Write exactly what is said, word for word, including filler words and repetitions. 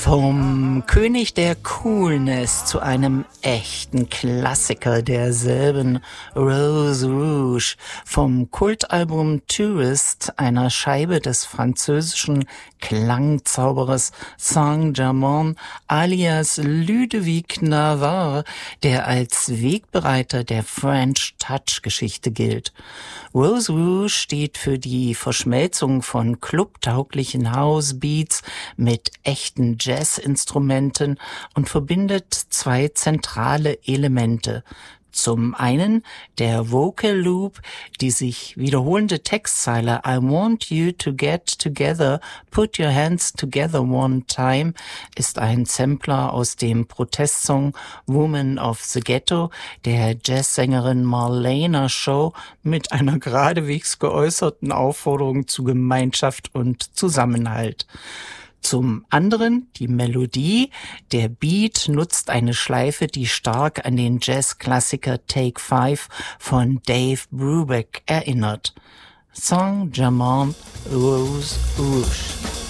Vom König der Coolness zu einem echten Klassiker derselben, Rose Rouge, vom Kultalbum Tourist, einer Scheibe des französischen Klangzauberers Saint-Germain alias Ludovic Navarre, der als Wegbereiter der French Touch-Geschichte gilt. Rose Rouge steht für die Verschmelzung von clubtauglichen Housebeats mit echten Jazzinstrumenten und verbindet zwei zentrale Elemente. Zum einen der Vocal Loop, die sich wiederholende Textzeile I want you to get together, put your hands together one time ist ein Sampler aus dem Protestsong Woman of the Ghetto der Jazzsängerin Marlena Shaw mit einer geradewegs geäußerten Aufforderung zu Gemeinschaft und Zusammenhalt. Zum anderen die Melodie. Der Beat nutzt eine Schleife, die stark an den Jazzklassiker Take Five von Dave Brubeck erinnert. Saint-Germain, Rose Rouge.